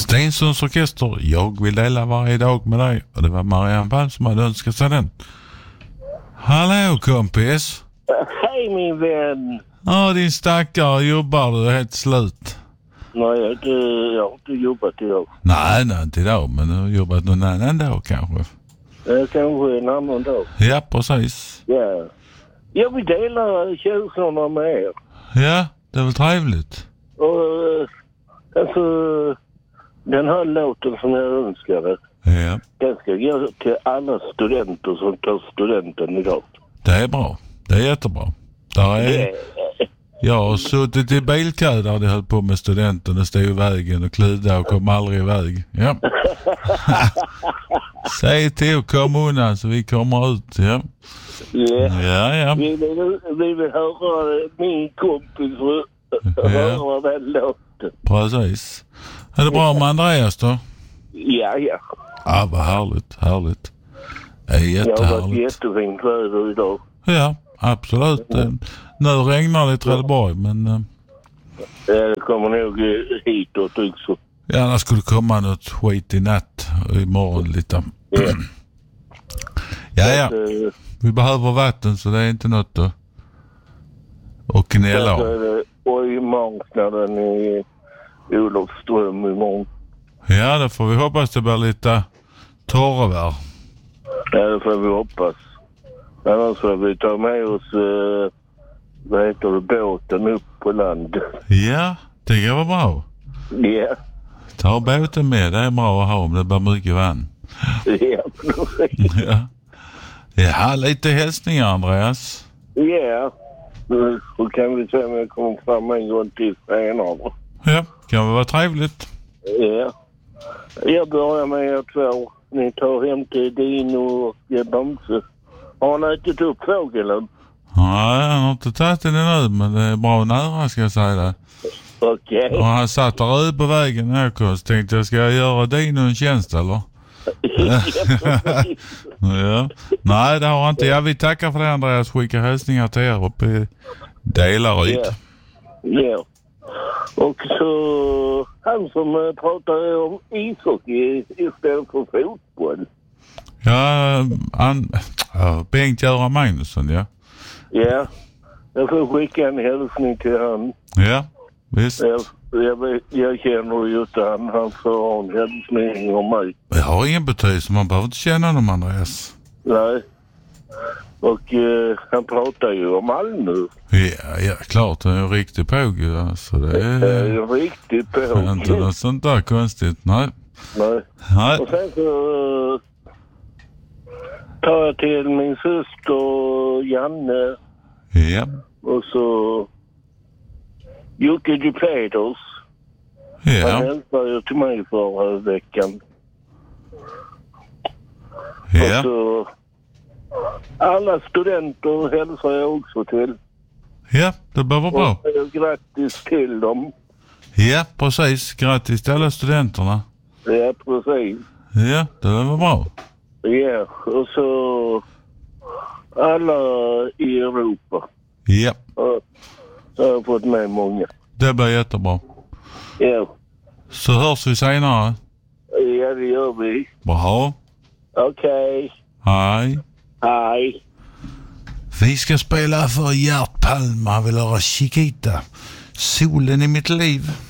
Stensons orkester, jag vill dela varje dag med dig. Och det var Marianne Palm som hade önskat sig den. Hallå kompis. Hej min vän. Ja, din stackare, jobbar du helt slut? Nej, jag har inte jobbat idag. Nej, inte idag, men du har jobbat någon annan dag kanske. Kanske en annan dag. Ja, precis. Ja. Jag vill dela känslorna med er. Ja, det är väl trevligt. Och alltså, den här låten som jag önskade. Ja. Den ska gå till alla studenter som tar studenten idag. Det är bra. Det är jättebra. Jag har suttit i bilkö där de höll på med studenten och stod i vägen och klydda och kom aldrig iväg. Ja. Säg till att komma undan så vi kommer ut. Ja. Ja. Vi vill höra min kompis höra den låten. Precis. Är det bra med Andreas då? Ja. Ja, vad härligt. Det är jättehärligt. Jag har varit jättefint väder idag. Ja, absolut. Nu regnar det i Trelleborg, men... Det kommer nog hitåt också. Ja, annars skulle komma något skit i natt och imorgon lite. Ja. Vi behöver vatten så det är inte något att knälla om. Och i marknaden i Olofström imorgon. Ja, det får vi hoppas det blir lite torrare. Ja, det får vi hoppas. Annars får vi ta med oss båten upp på land. Ja, det kan vara bra. Ja. Ta båten med, det är bra att ha om det blir mycket vann. Ja, precis. Ja, lite hälsningar Andreas. Ja, så kan vi se om jag kommer fram en gång till senare. Ja, kan väl vara trevligt. Ja. Jag börjar med er två. Ni tar hem till Dino och Bamse. Har han ätit upp fågeln? Nej, han har inte tagit den ännu, men det är bra nära ska jag säga det. Okej. Och han satt där på vägen när jag kom, så tänkte jag, ska jag göra Dino en tjänst eller? Ja. Nej, det har han inte. Ja, vi tackar för det Andreas. Skicka hälsningar till er uppe i Delaryd. Ja. Och så han som pratar om ishockey istället för fotboll. Ja, Bengt-Göran Magnusson, ja. Ja, jag får skicka en hälsning till han. Ja, visst. Jag känner ju inte han får en hälsning om mig. Det har ingen betydelse, man behöver inte känna honom Andreas. Nej. Och han pratar ju om Malmö. Ja, klart. Det är en riktig påg. Alltså, det är en riktig påg. Inte något sånt där konstigt. Nej. Och sen så tar jag till min syster Janne. Ja. Och så Jocke Dupeters. Ja. Han hälsade ju till mig förra veckan. Ja. Och så alla studenter hälsar jag också till. Ja, det bör vara bra. Och grattis till dem. Ja, precis. Grattis till alla studenterna. Ja, precis. Ja, det var bra. Ja, och så alla i Europa. Ja. Så har jag fått med många. Det blir jättebra. Ja. Så hörs vi senare. Ja, det gör vi. Bra. Okej. Hej. Hej. Vi ska spela för Gert Palm. Han vill höra Chiquita. Solen i mitt liv.